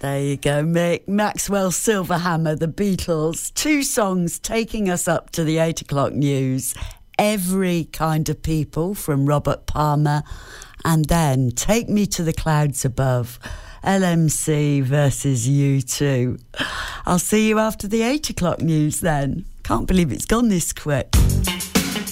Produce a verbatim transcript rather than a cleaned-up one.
There you go, Mick. Maxwell Silverhammer, The Beatles. Two songs taking us up to the eight o'clock news. Every Kind of People from Robert Palmer. And then Take Me to the Clouds Above. L M C versus U two. I'll see you after the eight o'clock news then. Can't believe it's gone this quick.